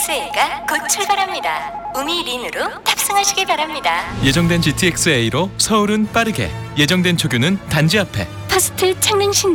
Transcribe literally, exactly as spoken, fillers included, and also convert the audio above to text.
지티엑스에이가 곧 출발합니다. 우미린으로 탑승하시기 바랍니다. 예정된 지티엑스에이로 서울은 빠르게, 예정된 초규는 단지 앞에. 퍼스트 창릉 신